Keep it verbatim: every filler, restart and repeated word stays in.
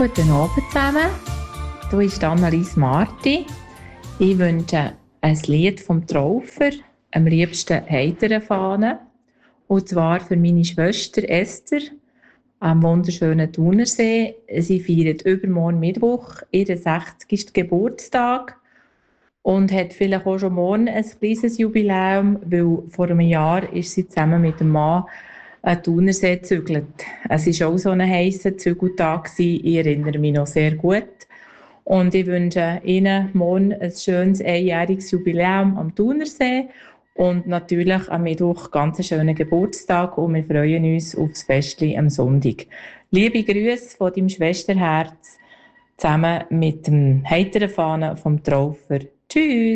Guten Abend zusammen. Hier ist Annelies Marti. Ich wünsche ein Lied vom Traufer, am liebsten heiteren Fahnen. Und zwar für meine Schwester Esther am wunderschönen Thunersee. Sie feiert übermorgen Mittwoch ihren sechzigsten Geburtstag und hat vielleicht auch schon morgen ein kleines Jubiläum, weil vor einem Jahr ist sie zusammen mit dem Mann an Thunersee gezügelt. Es war auch so ein heisser Zügeltag, ich erinnere mich noch sehr gut. Und ich wünsche Ihnen morgen ein schönes einjähriges Jubiläum am Thunersee und natürlich am Mittwoch ganz einen schönen Geburtstag und wir freuen uns auf das Festli am Sonntag. Liebe Grüße von deinem Schwesterherz zusammen mit dem heiteren Fahnen vom Traufer. Tschüss!